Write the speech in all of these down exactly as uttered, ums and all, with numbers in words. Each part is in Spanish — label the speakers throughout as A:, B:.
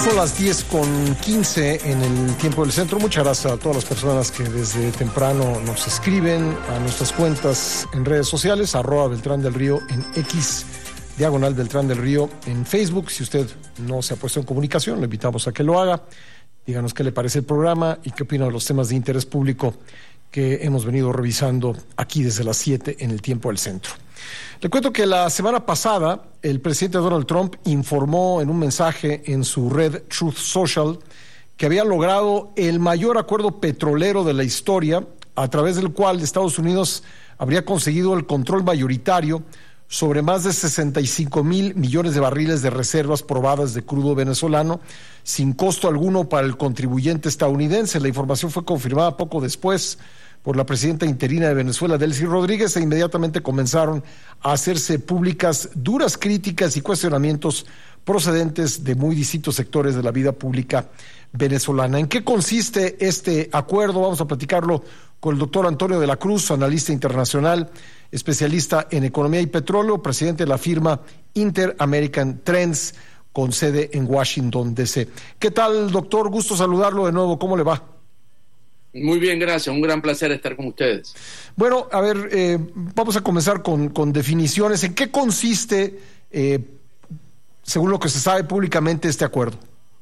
A: Son las diez con quince en el tiempo del centro. Muchas gracias a todas las personas que desde temprano nos escriben a nuestras cuentas en redes sociales, arroba Beltrán del Río en X, diagonal Beltrán del Río en Facebook. Si usted no se ha puesto en comunicación, le invitamos a que lo haga. Díganos qué le parece el programa y qué opina de los temas de interés público que hemos venido revisando aquí desde las siete en el tiempo del centro. Le cuento que la semana pasada el presidente Donald Trump informó en un mensaje en su red Truth Social que había logrado el mayor acuerdo petrolero de la historia, a través del cual Estados Unidos habría conseguido el control mayoritario sobre más de sesenta y cinco mil millones de barriles de reservas probadas de crudo venezolano, sin costo alguno para el contribuyente estadounidense. La información fue confirmada poco después por la presidenta interina de Venezuela, Delcy Rodríguez, e inmediatamente comenzaron a hacerse públicas duras críticas y cuestionamientos procedentes de muy distintos sectores de la vida pública venezolana. ¿En qué consiste este acuerdo? Vamos a platicarlo con el doctor Antonio de la Cruz, analista internacional, especialista en economía y petróleo, presidente de la firma Inter-American Trends, con sede en Washington, D C ¿Qué tal, doctor? Gusto saludarlo de nuevo. ¿Cómo le va?
B: Muy bien, gracias. Un gran placer estar con ustedes.
A: Bueno, a ver, eh, vamos a comenzar con, con definiciones. ¿En qué consiste, eh, según lo que se sabe públicamente, este acuerdo?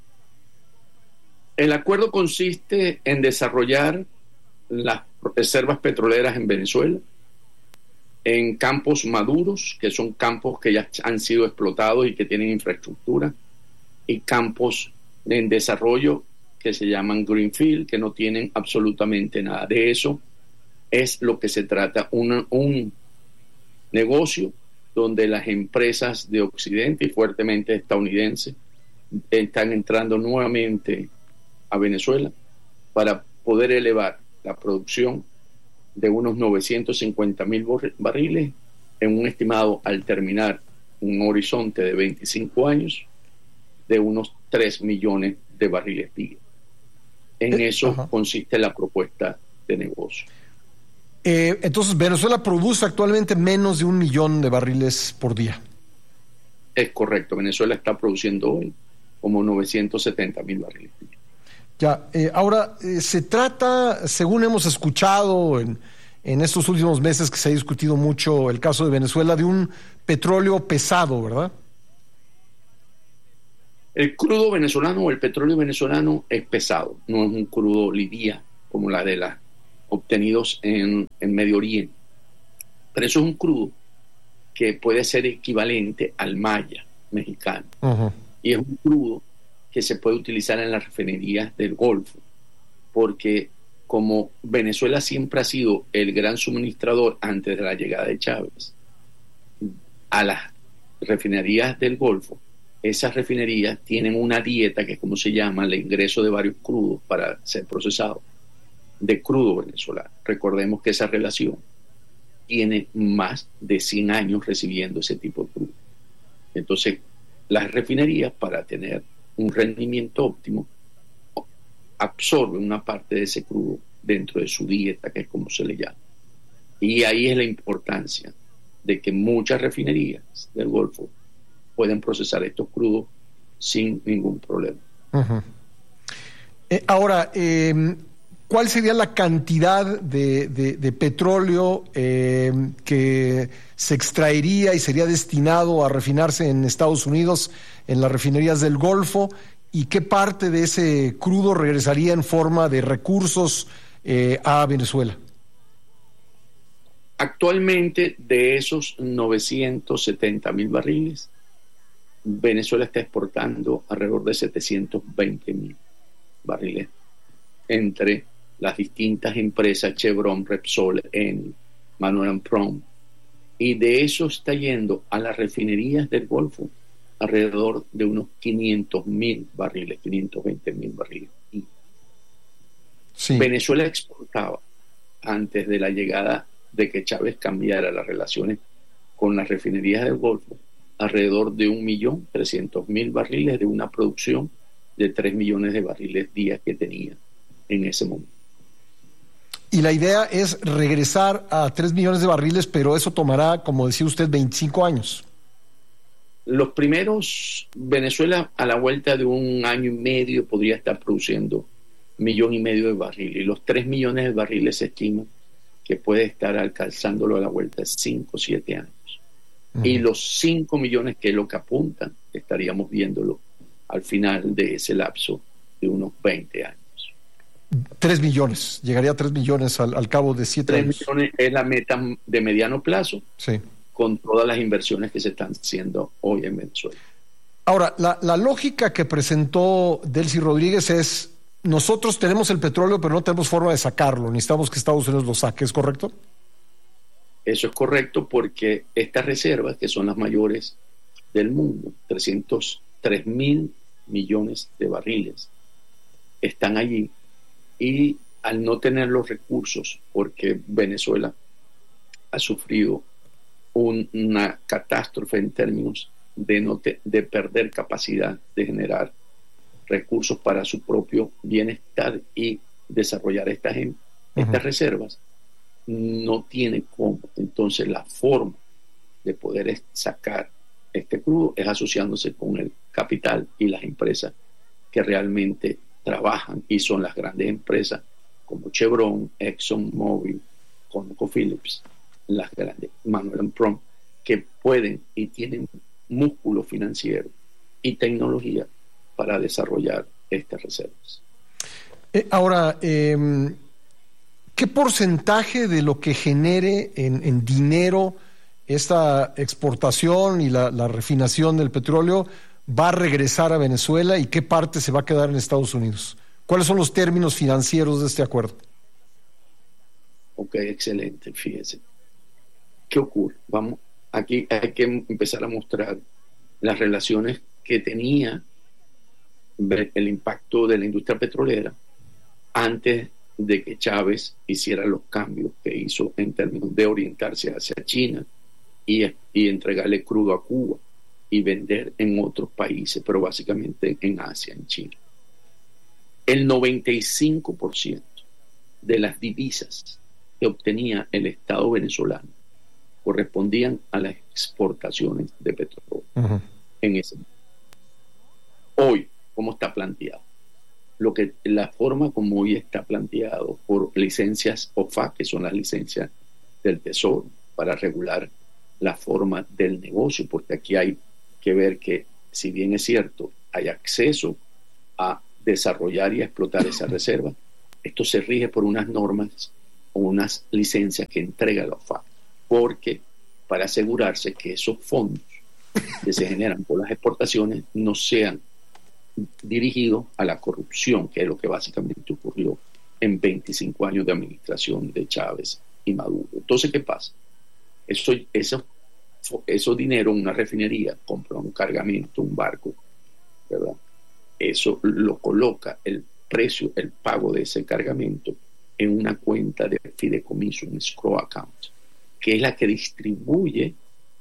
B: El acuerdo consiste en desarrollar las reservas petroleras en Venezuela, en campos maduros, que son campos que ya han sido explotados y que tienen infraestructura, y campos en desarrollo que se llaman Greenfield, que no tienen absolutamente nada. De eso es lo que se trata, una, un negocio donde las empresas de Occidente y fuertemente estadounidenses están entrando nuevamente a Venezuela para poder elevar la producción de unos novecientos cincuenta mil barriles en un estimado, al terminar un horizonte de veinticinco años, de unos tres millones de barriles día. En eso Ajá. consiste la propuesta de negocio.
A: Eh, entonces, Venezuela produce actualmente menos de un millón de barriles por día.
B: Es correcto. Venezuela está produciendo hoy como novecientos setenta mil barriles por día.
A: Ya, eh, ahora, eh, se trata, según hemos escuchado en, en estos últimos meses que se ha discutido mucho el caso de Venezuela, de un petróleo pesado, ¿verdad?
B: El crudo venezolano o el petróleo venezolano es pesado, no es un crudo liviano como la de las obtenidos en, en Medio Oriente. Pero eso es un crudo que puede ser equivalente al Maya mexicano. Uh-huh. Y es un crudo que se puede utilizar en las refinerías del Golfo, porque como Venezuela siempre ha sido el gran suministrador antes de la llegada de Chávez a las refinerías del Golfo, esas refinerías tienen una dieta que es como se llama el ingreso de varios crudos para ser procesados de crudo venezolano. Recordemos que esa relación tiene más de cien años recibiendo ese tipo de crudo. Entonces, las refinerías, para tener un rendimiento óptimo, absorben una parte de ese crudo dentro de su dieta, que es como se le llama. Y ahí es la importancia de que muchas refinerías del Golfo pueden procesar estos crudos sin ningún problema.
A: Uh-huh. Eh, ahora, eh, ¿cuál sería la cantidad de, de, de petróleo eh, que se extraería y sería destinado a refinarse en Estados Unidos, en las refinerías del Golfo? ¿Y qué parte de ese crudo regresaría en forma de recursos eh, a Venezuela?
B: Actualmente, de esos novecientos setenta mil barriles, Venezuela está exportando alrededor de setecientos veinte mil barriles entre las distintas empresas Chevron, Repsol, Eni, Manuel Prom, y de eso está yendo a las refinerías del Golfo alrededor de unos quinientos mil barriles, quinientos veinte mil barriles. Y sí. Venezuela exportaba, antes de la llegada de que Chávez cambiara las relaciones con las refinerías del Golfo, alrededor de un millón trescientos mil barriles de una producción de tres millones de barriles día que tenía en ese momento.
A: Y la idea es regresar a tres millones de barriles, pero eso tomará, como decía usted, veinticinco años.
B: Los primeros, Venezuela a la vuelta de un año y medio podría estar produciendo millón y medio de barriles, y los tres millones de barriles se estima que puede estar alcanzándolo a la vuelta de cinco o siete años. Uh-huh. Y los cinco millones que es lo que apuntan, estaríamos viéndolo al final de ese lapso de unos veinte años.
A: Tres millones, llegaría a tres millones al, al cabo de siete años.
B: Tres millones es la meta de mediano plazo,
A: sí,
B: con todas las inversiones que se están haciendo hoy en Venezuela.
A: Ahora, la, la lógica que presentó Delcy Rodríguez es: nosotros tenemos el petróleo, pero no tenemos forma de sacarlo, necesitamos que Estados Unidos lo saque, ¿es correcto?
B: Eso es correcto, porque estas reservas, que son las mayores del mundo, trescientos tres mil millones de barriles, están allí, y al no tener los recursos, porque Venezuela ha sufrido un, una catástrofe en términos de, no te, de perder capacidad de generar recursos para su propio bienestar y desarrollar estas, uh-huh. estas reservas, no tiene cómo. Entonces la forma de poder sacar este crudo es asociándose con el capital y las empresas que realmente trabajan, y son las grandes empresas como Chevron, ExxonMobil, ConocoPhillips, las grandes, Manuel and Prom, que pueden y tienen músculo financiero y tecnología para desarrollar estas reservas.
A: Eh, ahora, eh, ¿qué porcentaje de lo que genere en, en dinero esta exportación y la, la refinación del petróleo va a regresar a Venezuela, y qué parte se va a quedar en Estados Unidos? ¿Cuáles son los términos financieros de este acuerdo?
B: Ok, excelente, fíjense. ¿Qué ocurre? Vamos, aquí hay que empezar a mostrar las relaciones que tenía el impacto de la industria petrolera antes de que Chávez hiciera los cambios que hizo en términos de orientarse hacia China y, y entregarle crudo a Cuba y vender en otros países, pero básicamente en Asia, en China. El noventa y cinco por ciento de las divisas que obtenía el Estado venezolano correspondían a las exportaciones de petróleo. Uh-huh. En ese momento. Hoy, ¿cómo está planteado? Lo que, la forma como hoy está planteado por licencias O F A C, que son las licencias del Tesoro, para regular la forma del negocio, porque aquí hay que ver que, si bien es cierto, hay acceso a desarrollar y a explotar esa reserva, esto se rige por unas normas o unas licencias que entrega la O F A C, porque para asegurarse que esos fondos que se generan por las exportaciones no sean dirigidos a la corrupción, que es lo que básicamente ocurrió en veinticinco años de administración de Chávez y Maduro. Entonces, ¿qué pasa? Eso, eso, eso dinero, una refinería compra un cargamento, un barco, ¿verdad? Eso lo coloca, el precio, el pago de ese cargamento, en una cuenta de fideicomiso, un escrow account, que es la que distribuye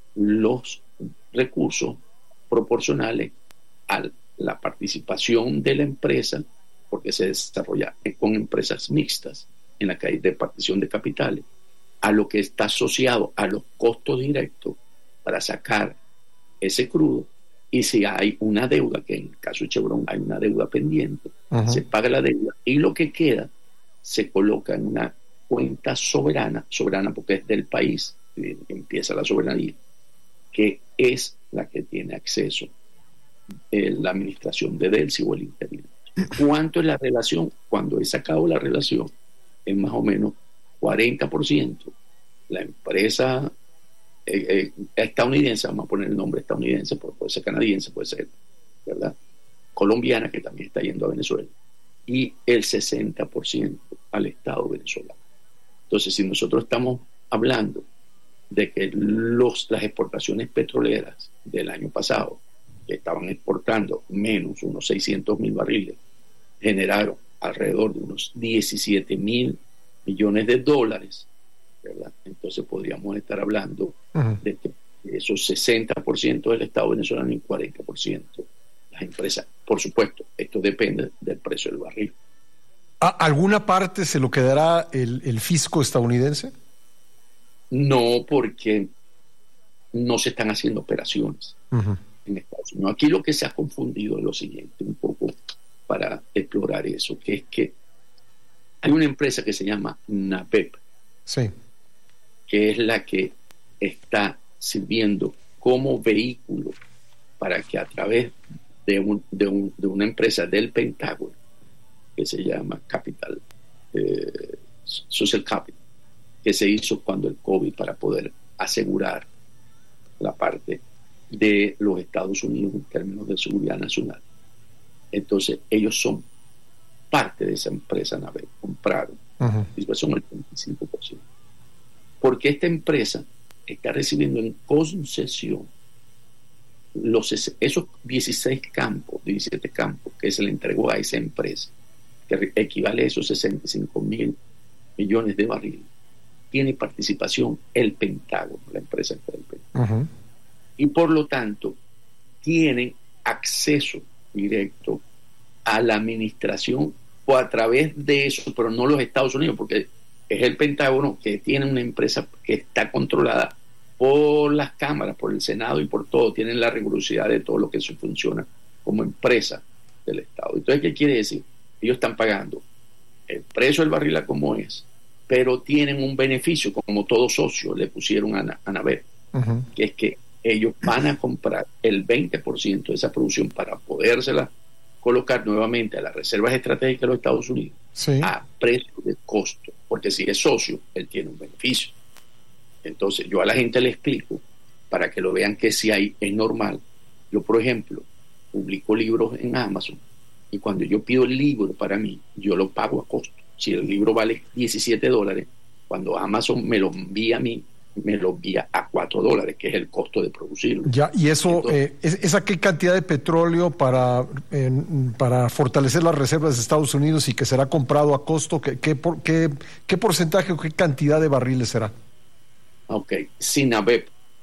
B: los recursos proporcionales a la participación de la empresa, porque se desarrolla con empresas mixtas en la que hay repartición de capitales, a lo que está asociado a los costos directos para sacar ese crudo. Y si hay una deuda, que en el caso de Chevron hay una deuda pendiente, uh-huh. se paga la deuda, y lo que queda se coloca en una cuenta soberana, soberana porque es del país, empieza la soberanía, que es la que tiene acceso eh, la administración de Delcy o el intendente. ¿Cuánto es la relación? Cuando he sacado la relación, es más o menos cuarenta por ciento la empresa eh, eh, estadounidense, vamos a poner el nombre estadounidense, puede ser canadiense, puede ser, ¿verdad?, colombiana, que también está yendo a Venezuela, y el sesenta por ciento al Estado venezolano. Entonces, si nosotros estamos hablando de que los, las exportaciones petroleras del año pasado, que estaban exportando menos unos seiscientos mil barriles, generaron alrededor de unos diecisiete mil millones de dólares, ¿verdad? Entonces podríamos estar hablando uh-huh. de que esos sesenta por ciento del Estado venezolano y cuarenta por ciento las empresas. Por supuesto, esto depende del precio del barril.
A: ¿Alguna parte se lo quedará el, el fisco estadounidense?
B: No, porque no se están haciendo operaciones. Uh-huh. en Estados Unidos. Aquí lo que se ha confundido es lo siguiente, un poco para explorar eso, que es que hay una empresa que se llama NABEP,
A: sí,
B: que es la que está sirviendo como vehículo para que a través de, un, de, un, de una empresa del Pentágono, que se llama Capital, eh, Social Capital, que se hizo cuando el COVID para poder asegurar la parte de los Estados Unidos en términos de seguridad nacional. Entonces ellos son parte de esa empresa NABEP, compraron, uh-huh. y son el veinticinco por ciento. Porque esta empresa está recibiendo en concesión los, esos dieciséis campos, diecisiete campos que se le entregó a esa empresa, que equivale a esos sesenta y cinco mil millones de barriles. Tiene participación el Pentágono, la empresa del Pentágono. Uh-huh. Y por lo tanto, tienen acceso directo a la administración o a través de eso, pero no los Estados Unidos, porque es el Pentágono que tiene una empresa que está controlada por las cámaras, por el Senado y por todo. Tienen la rigurosidad de todo lo que eso funciona como empresa del Estado. Entonces, ¿qué quiere decir? Ellos están pagando el precio del barril a como es, pero tienen un beneficio, como todo socio le pusieron a, a NABEP, uh-huh. que es que ellos van a comprar el veinte por ciento de esa producción para podérsela colocar nuevamente a las reservas estratégicas de los Estados Unidos, sí. a precio de costo, porque si es socio, él tiene un beneficio. Entonces yo a la gente le explico, para que lo vean que si hay, es normal. Yo, por ejemplo, publico libros en Amazon, y cuando yo pido el libro para mí, yo lo pago a costo. Si el libro vale diecisiete dólares, cuando Amazon me lo envía a mí, me lo envía a cuatro dólares, que es el costo de producirlo.
A: Ya, y eso,
B: Entonces,
A: eh, ¿esa qué cantidad de petróleo para, eh, para fortalecer las reservas de Estados Unidos y que será comprado a costo? ¿Qué, qué, por, qué, qué porcentaje o qué cantidad de barriles será?
B: Ok, si NABEP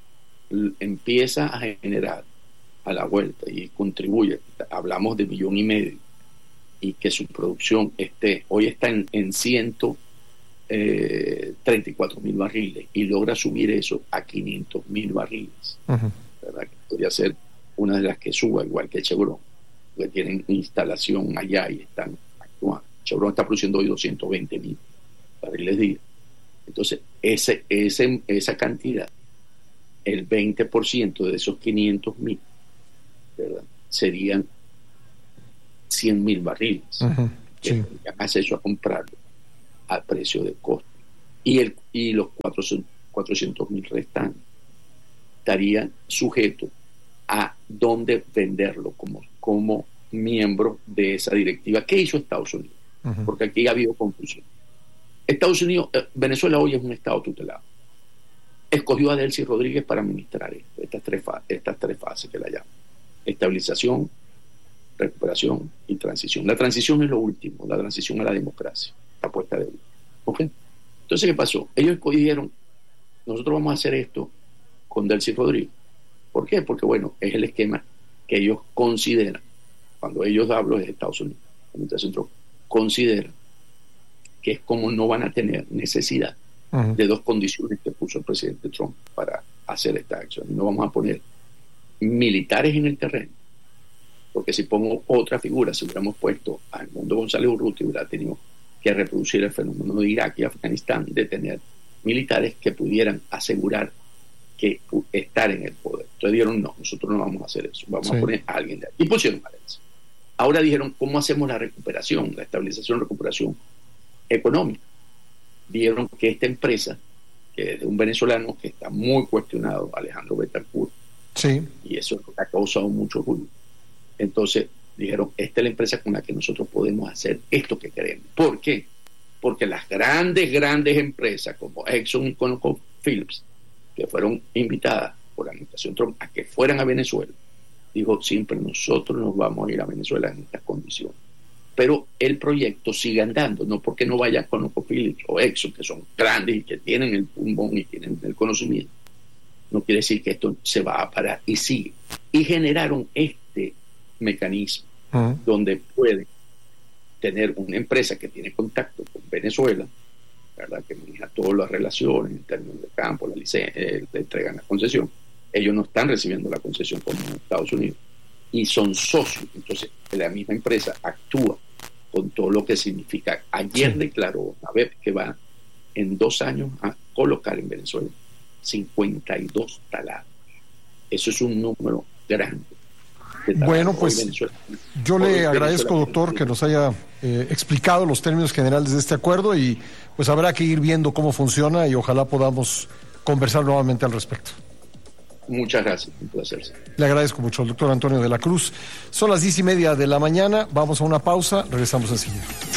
B: empieza a generar a la vuelta y contribuye, hablamos de millón y medio, y que su producción esté, hoy está en, en ciento treinta y cuatro mil barriles, y logra subir eso a quinientos mil barriles, uh-huh. ¿verdad? Que podría ser una de las que suba, igual que Chevron, que tienen instalación allá y están actuando. Chevron está produciendo hoy doscientos veinte mil barriles día. Entonces, ese, ese, esa cantidad, el veinte por ciento de esos quinientos mil, ¿verdad?, serían cien mil barriles, uh-huh. que sí. tendrían acceso a comprarlo al precio de costo. Y, el, y los cuatrocientos mil restantes estarían sujetos a dónde venderlo como, como miembro de esa directiva. ¿Qué hizo Estados Unidos? Uh-huh. Porque aquí ha habido confusión. Estados Unidos, eh, Venezuela hoy es un estado tutelado. Escogió a Delcy Rodríguez para administrar esto, estas, tres fa- estas tres fases que la llaman: estabilización, recuperación y transición. La transición es lo último, la transición a la democracia, la puesta de luz. ¿Okay? Entonces, ¿qué pasó? Ellos escogieron, nosotros vamos a hacer esto con Delcy Rodríguez. ¿Por qué? Porque, bueno, es el esquema que ellos consideran, cuando ellos hablan de Estados Unidos, la administración Trump, consideran que es como no van a tener necesidad uh-huh. de dos condiciones que puso el presidente Trump para hacer esta acción. No vamos a poner militares en el terreno, porque si pongo otra figura, si hubiéramos puesto a Edmundo González Urrutia, hubiera tenido que reproducir el fenómeno de Irak y Afganistán, de tener militares que pudieran asegurar que estar en el poder. Entonces dijeron, no, nosotros no vamos a hacer eso, vamos sí. a poner a alguien de ahí. Y pusieron a Delcy. Ahora dijeron, ¿cómo hacemos la recuperación, la estabilización, recuperación económica? Vieron que esta empresa, que es de un venezolano que está muy cuestionado, Alejandro Betancourt,
A: sí.
B: y eso ha causado mucho ruido. Entonces dijeron, esta es la empresa con la que nosotros podemos hacer esto que queremos. ¿Por qué? Porque las grandes, grandes empresas como Exxon y ConocoPhillips, que fueron invitadas por la administración Trump a que fueran a Venezuela, dijo, siempre nosotros nos vamos a ir a Venezuela en estas condiciones. Pero el proyecto sigue andando, no porque no vaya ConocoPhillips o Exxon, que son grandes y que tienen el pulmón y tienen el conocimiento. No quiere decir que esto se va a parar, y sigue. Y generaron este mecanismo uh-huh. donde puede tener una empresa que tiene contacto con Venezuela, ¿verdad?, que maneja todas las relaciones en términos de campo, la licencia, eh, le entregan la concesión. ellos no están recibiendo la concesión como en Estados Unidos y son socios. Entonces, la misma empresa actúa con todo lo que significa. Ayer sí. declaró Navep que va en dos años a colocar en Venezuela cincuenta y dos taladros. Eso es un número grande.
A: Bueno, pues yo le agradezco, doctor, que nos haya eh, explicado los términos generales de este acuerdo y pues habrá que ir viendo cómo funciona y ojalá podamos conversar nuevamente al respecto.
B: Muchas gracias, un placer.
A: Le agradezco mucho al doctor Antonio de la Cruz. Son las diez y media de la mañana, vamos a una pausa, regresamos enseguida.